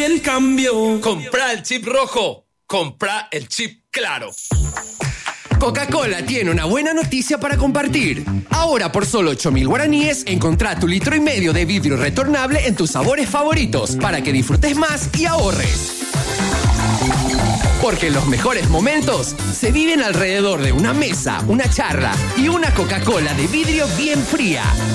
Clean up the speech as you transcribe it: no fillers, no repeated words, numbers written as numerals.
el cambio. Compra el chip rojo. Compra el chip claro. Coca-Cola tiene una buena noticia para compartir. Ahora por solo 8.000 guaraníes, encontrá tu 1,5 litros de vidrio retornable en tus sabores favoritos para que disfrutes más y ahorres. Porque los mejores momentos se viven alrededor de una mesa, una charla y una Coca-Cola de vidrio bien fría.